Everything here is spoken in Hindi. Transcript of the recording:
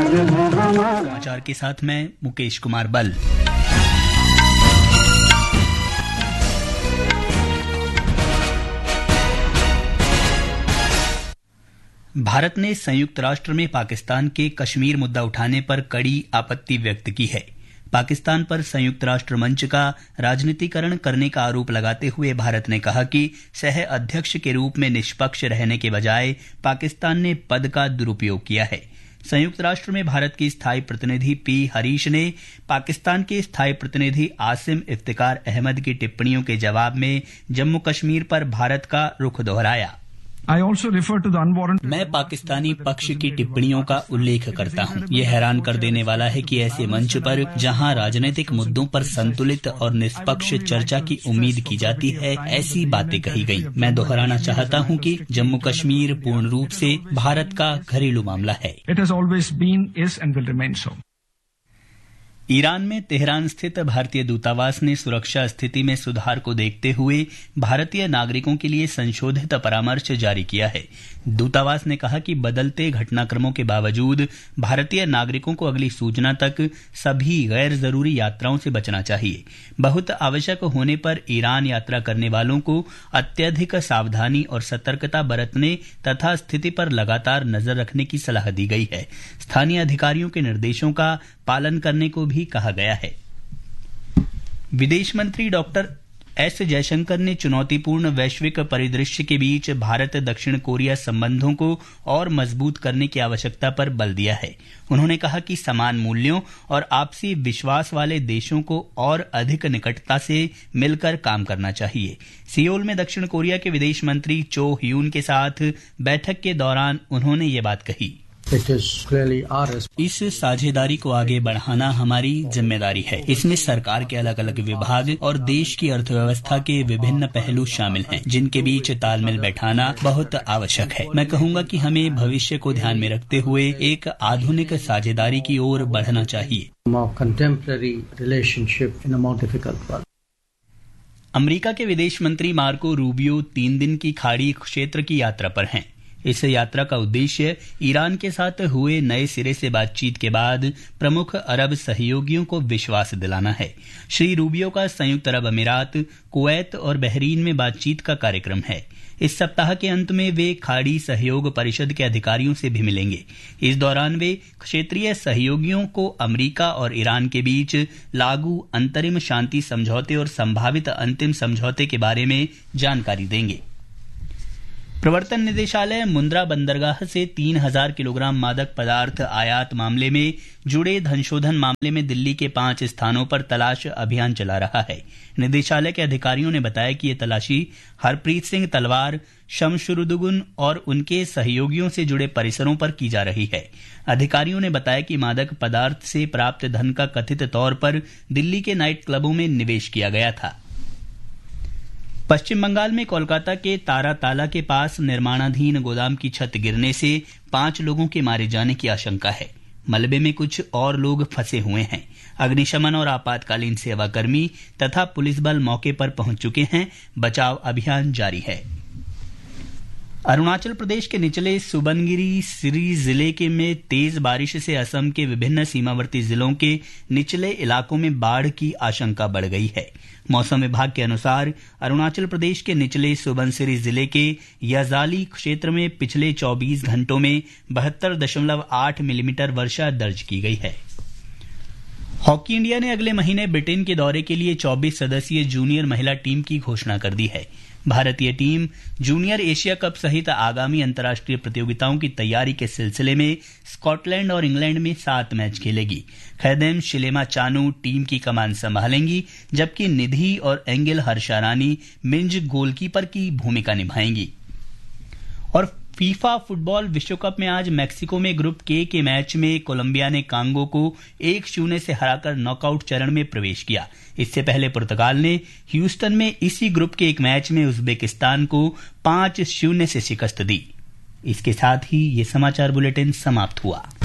समाचार के साथ मैं मुकेश कुमार बल। भारत ने संयुक्त राष्ट्र में पाकिस्तान के कश्मीर मुद्दा उठाने पर कड़ी आपत्ति व्यक्त की है। पाकिस्तान पर संयुक्त राष्ट्र मंच का राजनीतिकरण करने का आरोप लगाते हुए भारत ने कहा कि सह अध्यक्ष के रूप में निष्पक्ष रहने के बजाय पाकिस्तान ने पद का दुरुपयोग किया है। संयुक्त राष्ट्र में भारत के स्थायी प्रतिनिधि पी हरीश ने पाकिस्तान के स्थायी प्रतिनिधि आसिम इफ्तिकार अहमद की टिप्पणियों के जवाब में जम्मू कश्मीर पर भारत का रुख दोहराया। मैं पाकिस्तानी पक्ष की टिप्पणियों का उल्लेख करता हूं। यह हैरान कर देने वाला है कि ऐसे मंच पर जहां राजनीतिक मुद्दों पर संतुलित और निष्पक्ष चर्चा की उम्मीद की जाती है, ऐसी बातें कही गई। मैं दोहराना चाहता हूं कि जम्मू कश्मीर पूर्ण रूप से भारत का घरेलू मामला है। ईरान में तेहरान स्थित भारतीय दूतावास ने सुरक्षा स्थिति में सुधार को देखते हुए भारतीय नागरिकों के लिए संशोधित परामर्श जारी किया है। दूतावास ने कहा कि बदलते घटनाक्रमों के बावजूद भारतीय नागरिकों को अगली सूचना तक सभी गैर जरूरी यात्राओं से बचना चाहिए। बहुत आवश्यक होने पर ईरान यात्रा करने वालों को अत्यधिक सावधानी और सतर्कता बरतने तथा स्थिति पर लगातार नजर रखने की सलाह दी गई है। स्थानीय अधिकारियों के निर्देशों का पालन करने को भी कहा गया है। विदेश मंत्री डॉक्टर एस जयशंकर ने चुनौतीपूर्ण वैश्विक परिदृश्य के बीच भारत दक्षिण कोरिया संबंधों को और मजबूत करने की आवश्यकता पर बल दिया है। उन्होंने कहा कि समान मूल्यों और आपसी विश्वास वाले देशों को और अधिक निकटता से मिलकर काम करना चाहिए। सियोल में दक्षिण कोरिया के विदेश मंत्री चो ह्यून के साथ बैठक के दौरान उन्होंने ये बात कही। इस साझेदारी को आगे बढ़ाना हमारी जिम्मेदारी है। इसमें सरकार के अलग अलग विभाग और देश की अर्थव्यवस्था के विभिन्न पहलू शामिल हैं, जिनके बीच तालमेल बैठाना बहुत आवश्यक है। मैं कहूंगा कि हमें भविष्य को ध्यान में रखते हुए एक आधुनिक साझेदारी की ओर बढ़ना चाहिए। अमेरिका के विदेश मंत्री मार्को रूबियो 3 दिन की खाड़ी क्षेत्र की यात्रा पर हैं। इस यात्रा का उद्देश्य ईरान के साथ हुए नए सिरे से बातचीत के बाद प्रमुख अरब सहयोगियों को विश्वास दिलाना है। श्री रूबियो का संयुक्त अरब अमीरात, कुवैत और बहरीन में बातचीत का कार्यक्रम है। इस सप्ताह के अंत में वे खाड़ी सहयोग परिषद के अधिकारियों से भी मिलेंगे। इस दौरान वे क्षेत्रीय सहयोगियों को अमेरिका और ईरान के बीच लागू अंतरिम शांति समझौते और संभावित अंतिम समझौते के बारे में जानकारी देंगे। प्रवर्तन निदेशालय मुंद्रा बंदरगाह से 3000 किलोग्राम मादक पदार्थ आयात मामले में जुड़े धनशोधन मामले में दिल्ली के 5 स्थानों पर तलाश अभियान चला रहा है। निदेशालय के अधिकारियों ने बताया कि ये तलाशी हरप्रीत सिंह तलवार, शमशुरुदुगुन और उनके सहयोगियों से जुड़े परिसरों पर की जा रही है। अधिकारियों ने बताया कि मादक पदार्थ से प्राप्त धन का कथित तौर पर दिल्ली के नाइट क्लबों में निवेश किया गया था। पश्चिम बंगाल में कोलकाता के ताराताला के पास निर्माणाधीन गोदाम की छत गिरने से 5 लोगों के मारे जाने की आशंका है। मलबे में कुछ और लोग फंसे हुए हैं। अग्निशमन और आपातकालीन सेवाकर्मी तथा पुलिस बल मौके पर पहुंच चुके हैं। बचाव अभियान जारी है। अरुणाचल प्रदेश के निचले सुबनगिरी सिरी जिले के में तेज बारिश से असम के विभिन्न सीमावर्ती जिलों के निचले इलाकों में बाढ़ की आशंका बढ़ गई है। मौसम विभाग के अनुसार अरुणाचल प्रदेश के निचले सुबनसिरी जिले के याजाली क्षेत्र में पिछले 24 घंटों में 72.8 मिलीमीटर वर्षा दर्ज की गई है। हॉकी इंडिया ने अगले महीने ब्रिटेन के दौरे के लिए 24 सदस्यीय जूनियर महिला टीम की घोषणा कर दी है। भारतीय टीम जूनियर एशिया कप सहित आगामी अंतर्राष्ट्रीय प्रतियोगिताओं की तैयारी के सिलसिले में स्कॉटलैंड और इंग्लैंड में 7 मैच खेलेगी। खैदेम शिलेमा चानू टीम की कमान संभालेंगी, जबकि निधि और एंगेल हर्षारानी मिंज गोलकीपर की भूमिका निभाएंगी। और फीफा फुटबॉल विश्व कप में आज मैक्सिको में ग्रुप के मैच में कोलंबिया ने कांगो को 1-0 से हराकर नॉकआउट चरण में प्रवेश किया। इससे पहले पुर्तगाल ने ह्यूस्टन में इसी ग्रुप के एक मैच में उज्बेकिस्तान को 5-0 से शिकस्त दी। इसके साथ ही ये समाचार बुलेटिन समाप्त हुआ।